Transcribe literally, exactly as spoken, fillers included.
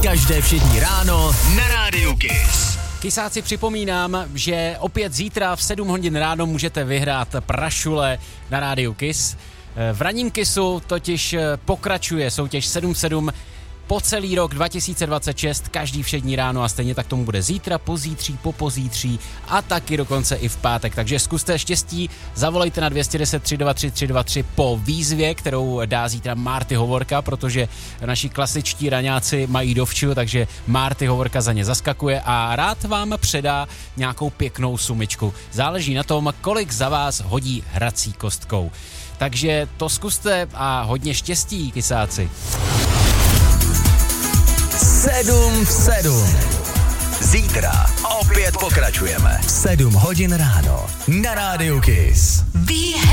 Každé všední ráno na Rádiu Kiss. Kysáci, připomínám, že opět zítra v sedm hodin ráno můžete vyhrát prašule na Rádiu Kiss. V ranním Kissu totiž pokračuje soutěž sedm sedm po celý rok dva tisíce dvacet šest, každý všední ráno a stejně tak tomu bude zítra, pozítří, popozítří a taky dokonce i v pátek. Takže zkuste štěstí, zavolejte na dvě stě deset, tři dva tři, tři dva tři po výzvě, kterou dá zítra Marty Hovorka, protože naši klasičtí raňáci mají dovču, takže Marty Hovorka za ně zaskakuje a rád vám předá nějakou pěknou sumičku. Záleží na tom, kolik za vás hodí hrací kostkou. Takže to zkuste a hodně štěstí, kysáci. sedm sedm. Zítra opět pokračujeme. sedm hodin ráno na Rádiu Kiss.